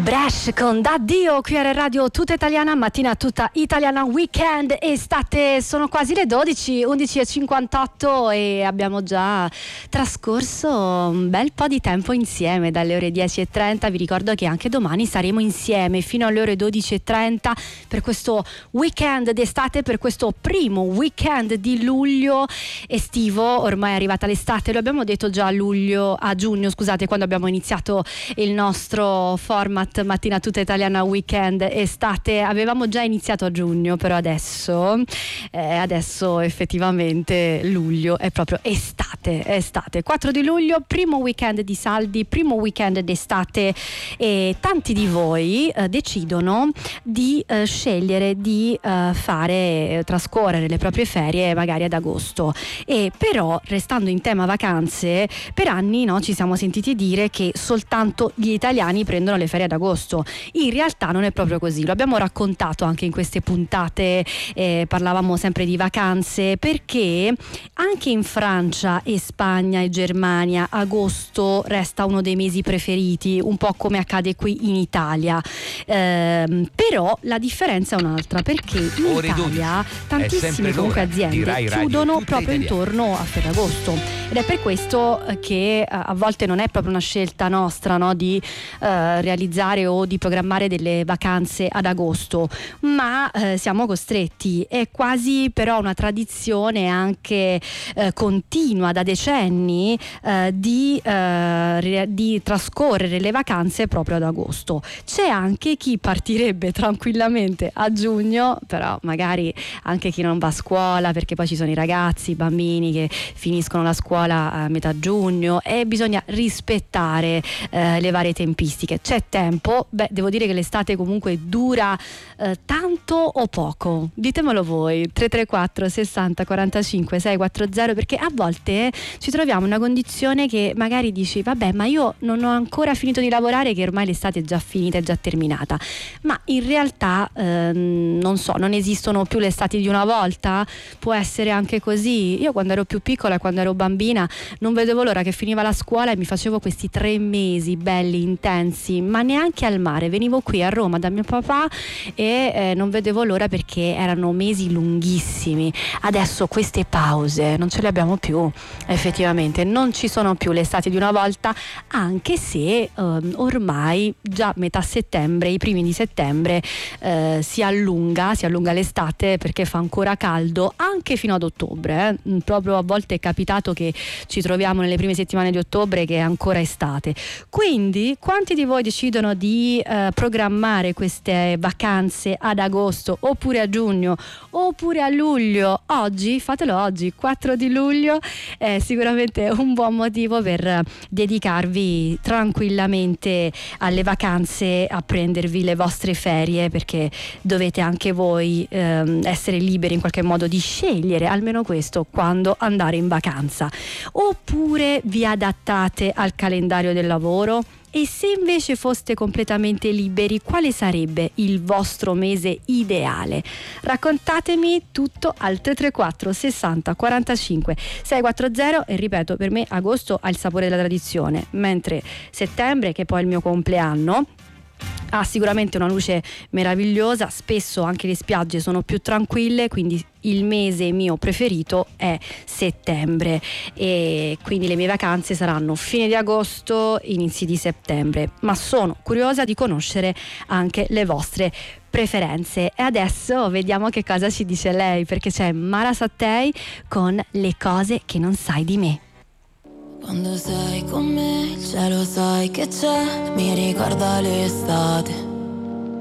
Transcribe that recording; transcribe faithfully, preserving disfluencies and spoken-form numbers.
Bresh con D'addio qui a Radio Tutta Italiana, mattina tutta italiana, weekend, estate. Sono quasi le dodici, undici e cinquantotto e abbiamo già trascorso un bel po' di tempo insieme dalle ore dieci e trenta. Vi ricordo che anche domani saremo insieme fino alle ore dodici e trenta per questo weekend d'estate, per questo primo weekend di luglio estivo. Ormai è arrivata l'estate, lo abbiamo detto già a luglio, a giugno scusate, quando abbiamo iniziato il nostro format mattina tutta italiana, weekend estate. Avevamo già iniziato a giugno, però adesso eh, adesso effettivamente luglio è proprio estate, estate. quattro di luglio, primo weekend di saldi, primo weekend d'estate, e tanti di voi eh, decidono di eh, scegliere di eh, fare eh, trascorrere le proprie ferie magari ad agosto. E però, restando in tema vacanze, per anni no, ci siamo sentiti dire che soltanto gli italiani prendono le ferie ad agosto. In realtà non è proprio così, lo abbiamo raccontato anche in queste puntate, eh, parlavamo sempre di vacanze, perché anche in Francia e Spagna e Germania agosto resta uno dei mesi preferiti, un po' come accade qui in Italia, eh, però la differenza è un'altra, perché in Ore Italia dodici. tantissime comunque aziende Rai Radio, chiudono tutta proprio italiana. intorno a Ferragosto, ed è per questo che eh, a volte non è proprio una scelta nostra, no, di eh, realizzare o di programmare delle vacanze ad agosto, ma eh, siamo costretti. È quasi però una tradizione anche eh, continua da decenni eh, di, eh, re- di trascorrere le vacanze proprio ad agosto. C'è anche chi partirebbe tranquillamente a giugno, però magari anche chi non va a scuola, perché poi ci sono i ragazzi, i bambini che finiscono la scuola a metà giugno e bisogna rispettare eh, le varie tempistiche. C'è tempo. Beh, devo dire che l'estate comunque dura eh, tanto o poco? Ditemelo voi. Tre tre quattro sessanta quarantacinque seicentoquaranta, perché a volte ci troviamo in una condizione che magari dici vabbè, ma io non ho ancora finito di lavorare, che ormai l'estate è già finita, è già terminata, ma in realtà ehm, non so, non esistono più le estati di una volta. Può essere anche così. Io quando ero più piccola, quando ero bambina, non vedevo l'ora che finiva la scuola e mi facevo questi tre mesi belli, intensi, ma neanche al mare. Venivo qui a Roma da mio papà e eh, non vedevo l'ora, perché erano mesi lunghissimi. Adesso queste pause non ce le abbiamo più, effettivamente non ci sono più le estati di una volta, anche se ehm, ormai già metà settembre, i primi di settembre eh, si allunga si allunga l'estate, perché fa ancora caldo anche fino ad ottobre, eh. Proprio a volte è capitato che ci troviamo nelle prime settimane di ottobre che è ancora estate. Quindi quanti di voi decidono di eh, programmare queste vacanze ad agosto, oppure a giugno, oppure a luglio? Oggi, fatelo oggi, quattro di luglio, è sicuramente un buon motivo per dedicarvi tranquillamente alle vacanze, a prendervi le vostre ferie, perché dovete anche voi ehm, essere liberi in qualche modo di scegliere almeno questo, quando andare in vacanza. Oppure vi adattate al calendario del lavoro? E se invece foste completamente liberi, quale sarebbe il vostro mese ideale? Raccontatemi tutto al tre tre quattro sessanta quarantacinque seicentoquaranta, e ripeto, per me agosto ha il sapore della tradizione, mentre settembre, che poi è il mio compleanno, ha sicuramente una luce meravigliosa. Spesso anche le spiagge sono più tranquille, quindi il mese mio preferito è settembre, e quindi le mie vacanze saranno fine di agosto, inizi di settembre, ma sono curiosa di conoscere anche le vostre preferenze. E adesso vediamo che cosa ci dice lei, perché c'è Mara Sattei con Le cose che non sai di me. Quando sei con me il cielo sai che c'è, mi ricorda l'estate.